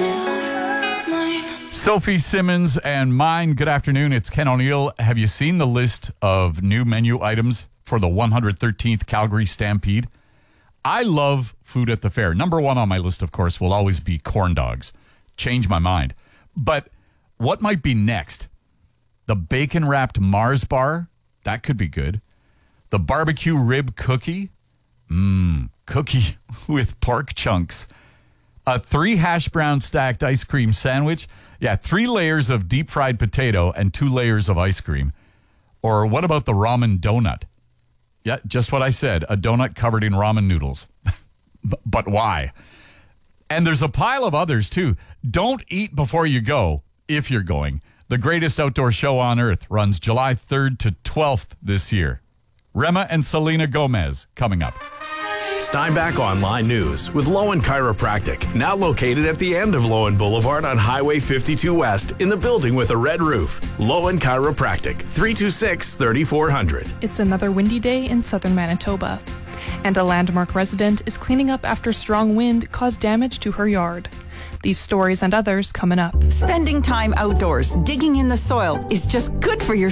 still mine. Sophie Simmons and mine. Good afternoon. It's Ken O'Neill. Have you seen the list of new menu items for the 113th Calgary Stampede? I love food at the fair. Number one on my list, of course, will always be corn dogs. Change my mind. But what might be next? The bacon-wrapped Mars bar? That could be good. The barbecue rib cookie? Cookie with pork chunks. A 3 hash brown stacked ice cream sandwich. Yeah, 3 layers of deep fried potato and 2 layers of ice cream. Or what about the ramen donut? Yeah, just what I said. A donut covered in ramen noodles. But why? And there's a pile of others, too. Don't eat before you go, if you're going. The greatest outdoor show on earth runs July 3rd to 12th this year. Rema and Selena Gomez coming up. Steinbach Online News with Lowen Chiropractic, now located at the end of Lowen Boulevard on Highway 52 West in the building with a red roof. Lowen Chiropractic, 326-3400. It's another windy day in southern Manitoba, and a Landmark resident is cleaning up after strong wind caused damage to her yard. These stories and others coming up. Spending time outdoors, digging in the soil is just good for your